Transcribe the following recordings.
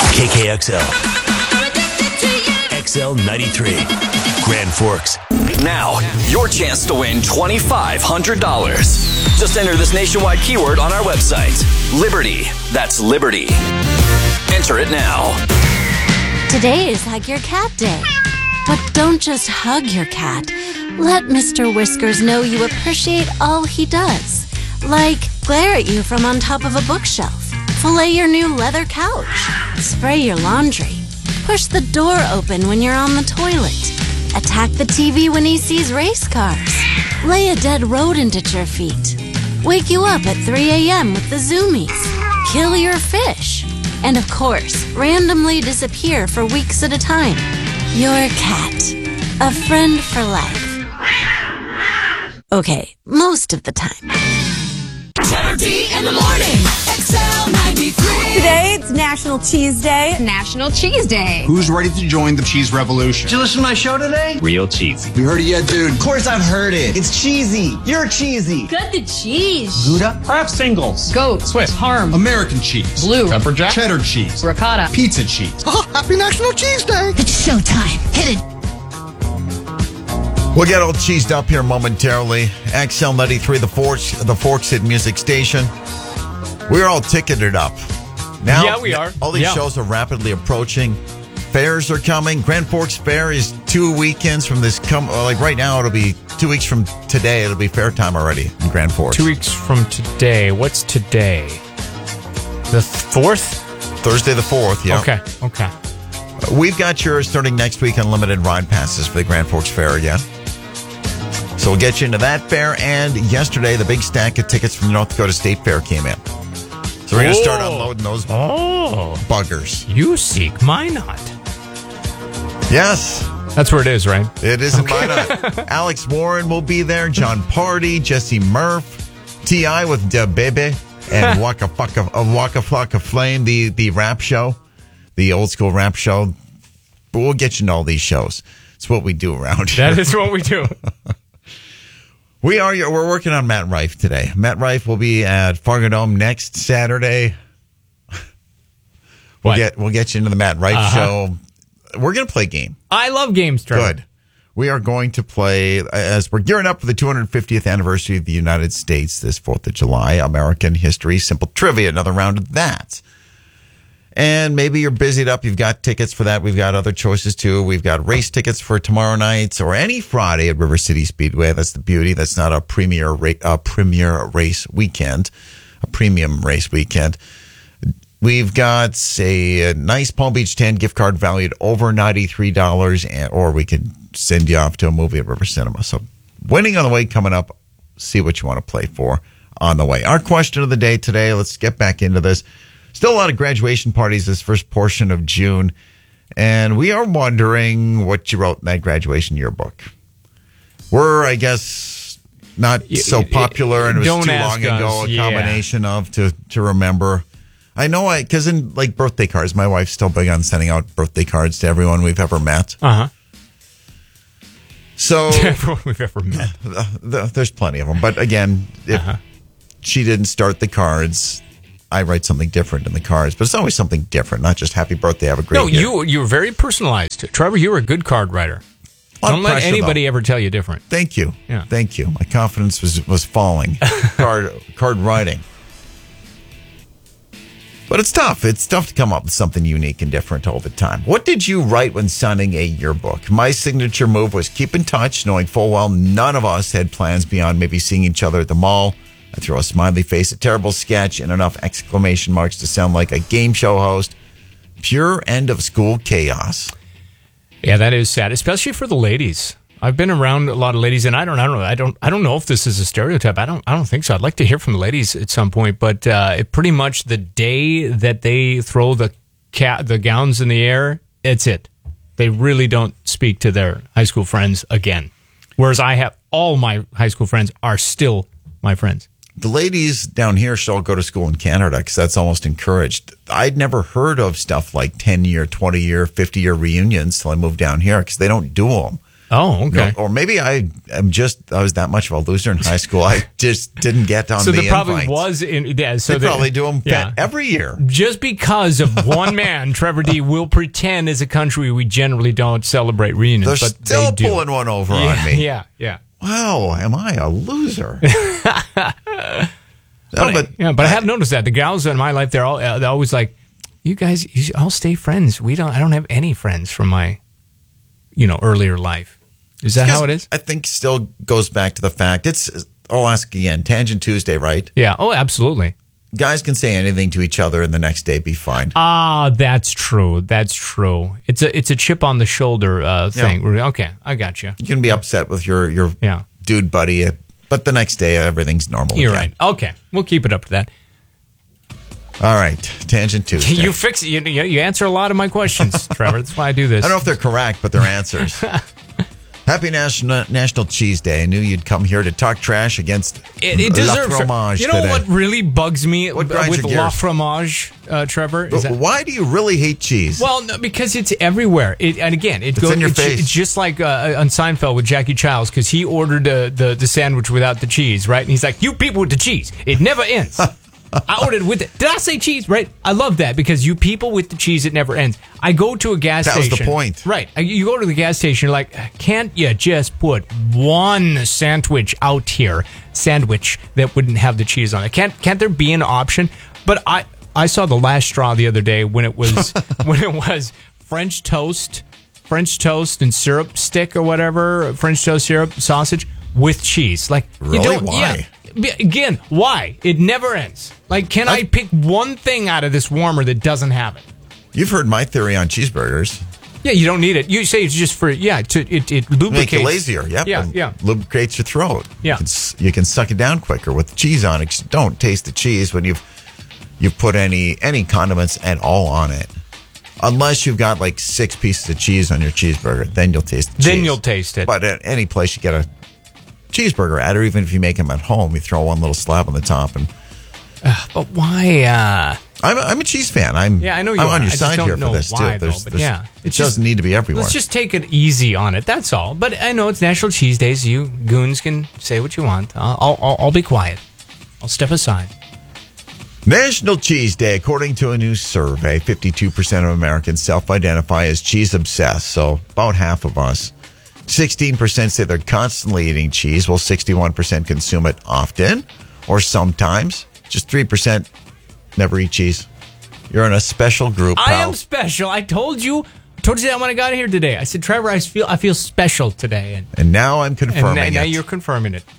KKXL. XL93. Grand Forks. Now, your chance to win $2,500. Just enter this nationwide keyword on our website. Liberty. That's Liberty. Enter it now. Today is Hug Your Cat Day. But don't just hug your cat. Let Mr. Whiskers know you appreciate all he does. Like glare at you from on top of a bookshelf, fillet your new leather couch, spray your laundry, push the door open when you're on the toilet, attack the TV when he sees race cars, lay a dead rodent at your feet, wake you up at 3 a.m. with the zoomies, kill your fish, and of course, randomly disappear for weeks at a time. Your cat. A friend for life. Okay, most of the time. Saturday in the morning. XL93. Today, it's National Cheese Day. National Cheese Day. Who's ready to join the cheese revolution? Did you listen to my show today? Real cheesy. You heard it yet, dude? Of course I've heard it. It's cheesy. You're cheesy. Good the cheese. Gouda? Kraft singles. Goat. Swiss. Parm. American cheese. Blue. Pepper jack. Cheddar cheese. Ricotta. Pizza cheese. Oh, happy National Cheese Day. It's showtime. Hit it. We'll get all cheesed up here momentarily. XL93, the Forks Hit Music Station. We're all ticketed up. Now, yeah, we are. All these shows are rapidly approaching. Fairs are coming. Grand Forks Fair is 2 weekends from this. Right now, it'll be 2 weeks from today. It'll be fair time already in Grand Forks. 2 weeks from today. What's today? The 4th? Thursday the 4th, yeah. Okay. We've got yours starting next week, unlimited ride passes for the Grand Forks Fair again. So we'll get you into that fair. And yesterday, the big stack of tickets from the North Dakota State Fair came in. So we're going to start unloading those buggers. You seek Minot. Yes. That's where it is, right? It is in Minot. Alex Warren will be there. John Party, Jesse Murph, T.I. with Da Bebe, and Waka Flocka Flame, the rap show, the old school rap show. But we'll get you into all these shows. It's what we do around here. That is what we do. We're working on Matt Rife today. Matt Rife will be at Fargo Dome next Saturday. We'll get you into the Matt Rife show. We're going to play a game. I love games, Trevor. Good. We are going to play, as we're gearing up for the 250th anniversary of the United States this 4th of July, American History Simple Trivia, another round of that. And maybe you're busied up. You've got tickets for that. We've got other choices, too. We've got race tickets for tomorrow night or any Friday at River City Speedway. That's the beauty. That's not a premier race weekend, a premium race weekend. We've got a nice Palm Beach 10 gift card valued over $93, or we could send you off to a movie at River Cinema. So winning on the way coming up. See what you want to play for on the way. Our question of the day today, let's get back into this. Still a lot of graduation parties this first portion of June, and we are wondering what you wrote in that graduation yearbook. We're, I guess, not so popular, and it was too long ago, a combination of to remember. I know, because in like birthday cards, my wife's still big on sending out birthday cards to everyone we've ever met. So everyone we've ever met. There's plenty of them, but again, if she didn't start the cards, I write something different in the cards, but it's always something different, not just happy birthday, have a great year. No, you were very personalized. Trevor, you were a good card writer. Don't let anybody ever tell you different. Thank you. Yeah. Thank you. My confidence was falling. Card writing. But it's tough. It's tough to come up with something unique and different all the time. What did you write when signing a yearbook? My signature move was keep in touch, knowing full well none of us had plans beyond maybe seeing each other at the mall. I throw a smiley face, a terrible sketch, and enough exclamation marks to sound like a game show host. Pure end of school chaos. Yeah, that is sad, especially for the ladies. I've been around a lot of ladies, and I don't know if this is a stereotype. I don't think so. I'd like to hear from the ladies at some point, but pretty much the day that they throw the gowns in the air, it's it. They really don't speak to their high school friends again. Whereas I have all my high school friends are still my friends. The ladies down here should all go to school in Canada because that's almost encouraged. I'd never heard of stuff like 10-year, 20-year, 50-year reunions till I moved down here because they don't do them. Oh, okay. Or maybe I was that much of a loser in high school. I just didn't get on So the there probably invites. was. So they probably do them yeah. every year. Just because of one man, Trevor D will pretend as a country we generally don't celebrate reunions. They're but still they do. pulling one over Yeah, on me. Yeah. Wow, am I a loser? But I have noticed that the gals in my life, they're always like, you guys, you all stay friends. I don't have any friends from my, earlier life. Is that how it is? I think still goes back to the fact I'll ask again, Tangent Tuesday, right? Yeah. Oh, absolutely. Guys can say anything to each other and the next day be fine. Ah, that's true. That's true. It's a chip on the shoulder thing. Yeah. Okay, I got you. You can be upset with your dude buddy, but the next day everything's normal. You're again. right. Okay, we'll keep it up to that. All right, Tangent Tuesday. You fix it. You answer a lot of my questions, Trevor. That's why I do this. I don't know if they're correct, but they're answers. Happy National Cheese Day. I knew you'd come here to talk trash against It La deserves. Fromage You know today. what really bugs me What with grinds your La gears? Fromage, Trevor? Is that, Why do you really hate cheese? well, no, because it's everywhere. And again, it goes in your face. It's just like on Seinfeld with Jackie Childs because he ordered the sandwich without the cheese, right? And he's like, "You people with the cheese, it never ends." I ordered with it. Did I say cheese? Right. I love that because you people with the cheese, it never ends. I go to a gas That was station. the point. Right. You go to the gas station, you're like, can't you just put one sandwich out here? Sandwich that wouldn't have the cheese on it. Can't there be an option? But I saw the last straw the other day when it was French toast and syrup stick or whatever, French toast syrup sausage with cheese. Like, Really? you don't, Why? Yeah. Again, why? It never ends. Like, can I pick one thing out of this warmer that doesn't have it? You've heard my theory on cheeseburgers. Yeah, you don't need it. You say it's just for, it lubricates. Make you lazier. Yep. Yeah. Lubricates your throat. Yeah. You can suck it down quicker with the cheese on it. 'Cause you don't taste the cheese when you've put any condiments at all on it. Unless you've got like 6 pieces of cheese on your cheeseburger, then you'll taste the cheese. Then you'll taste it. But at any place you get a cheeseburger at, or even if you make them at home, you throw one little slab on the top. And But why? I'm a cheese fan. I know you I'm are. on I your just side don't here know for this why, too. though, but yeah. It doesn't need to be everywhere. Let's just take it easy on it. That's all. But I know it's National Cheese Days. You goons can say what you want. I'll be quiet. I'll step aside. National Cheese Day. According to a new survey, 52% of Americans self-identify as cheese obsessed. So about half of us. 16% say they're constantly eating cheese, while 61% consume it often or sometimes. Just 3% never eat cheese. You're in a special group, pal. I am special. I told you that when I got here today. I said, Trevor, I feel special today. And now I'm confirming and now it. you're confirming it.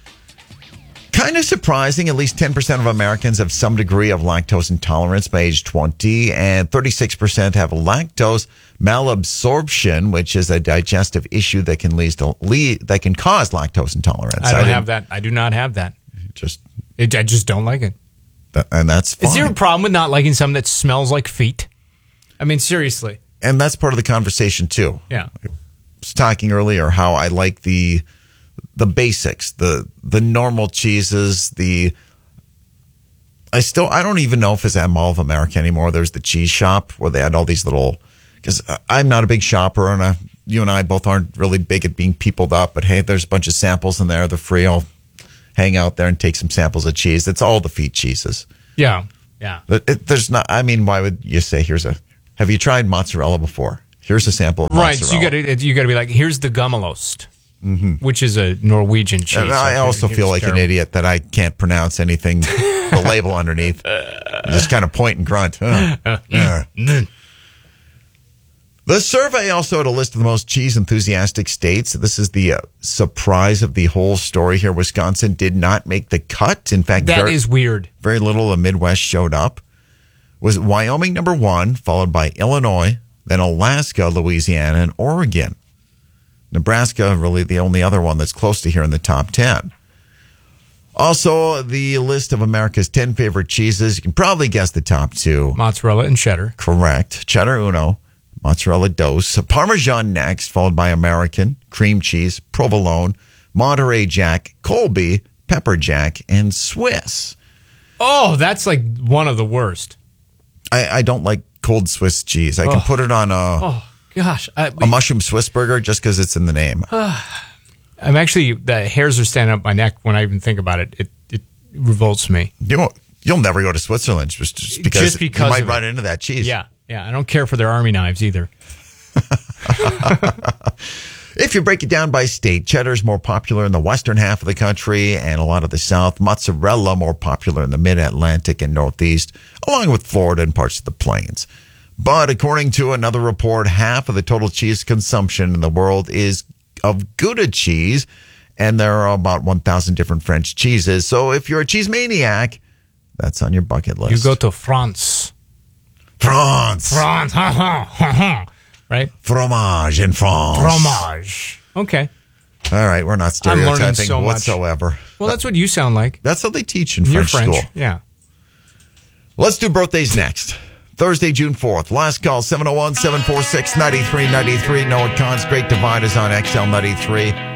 Kind of surprising, at least 10% of Americans have some degree of lactose intolerance by age 20, and 36% have lactose malabsorption, which is a digestive issue that can that can cause lactose intolerance. I don't have that. I do not have that. I just don't like it. And that's fine. Is there a problem with not liking something that smells like feet? I mean, seriously. And that's part of the conversation, too. Yeah. I was talking earlier how I like the basics, the normal cheeses, I don't even know if it's at Mall of America anymore. There's the cheese shop where they had all these little, because I'm not a big shopper, and you and I both aren't really big at being peopled up, but hey, there's a bunch of samples in there. They're free. I'll hang out there and take some samples of cheese. It's all the feet cheeses. Yeah. There's not, I mean, why would you say, have you tried mozzarella before? Here's a sample of mozzarella. Right, so you got to be like, here's the Gummelost. Mm-hmm. Which is a Norwegian cheese. And I also feel like an idiot that I can't pronounce anything, the label underneath. Just kind of point and grunt. The survey also had a list of the most cheese enthusiastic states. This is the surprise of the whole story here. Wisconsin did not make the cut. In fact, that is weird. Very little of the Midwest showed up. Was Wyoming number 1, followed by Illinois, then Alaska, Louisiana, and Oregon. Nebraska, really the only other one that's close to here in the top 10. Also, the list of America's 10 favorite cheeses. You can probably guess the top 2. Mozzarella and cheddar. Correct. Cheddar uno, mozzarella dos, Parmesan next, followed by American, cream cheese, provolone, Monterey Jack, Colby, pepper jack, and Swiss. Oh, that's like one of the worst. I don't like cold Swiss cheese. I can put it on Gosh, A mushroom Swiss burger just because it's in the name. I'm actually, the hairs are standing up my neck when I even think about it. It revolts me. You'll never go to Switzerland just because you might of run it. into that cheese. Yeah. I don't care for their army knives either. If you break it down by state, cheddar's more popular in the western half of the country and a lot of the south. Mozzarella more popular in the mid-Atlantic and northeast, along with Florida and parts of the plains. But according to another report, half of the total cheese consumption in the world is of Gouda cheese, and there are about 1,000 different French cheeses. So if you're a cheese maniac, that's on your bucket list. You go to France. France, right? Fromage in France. Fromage. Okay. All right, we're not I'm learning stereotyping so much. whatsoever. Well, that's what you sound like. That's how they teach in You're French school. Yeah. Let's do birthdays next. Thursday, June 4th. Last call, 701-746-9393. Noah Khan's Great Divide is on XL 93.